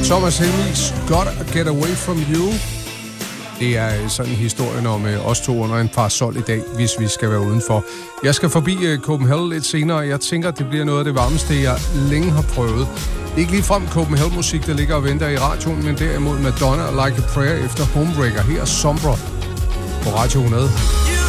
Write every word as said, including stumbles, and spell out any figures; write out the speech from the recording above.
Thomas Helmigs Gotta Get Away From You. Det er sådan historien om uh, os to under en parasol i dag, hvis vi skal være udenfor. Jeg skal forbi uh, Copenhagen lidt senere, og jeg tænker, at det bliver noget af det varmeste, jeg længe har prøvet. Ikke ligefrem Copenhagen-musik, der ligger og venter i radioen, men derimod Madonna og Like a Prayer efter Homebreaker. Her er Sombra på Radio hundrede.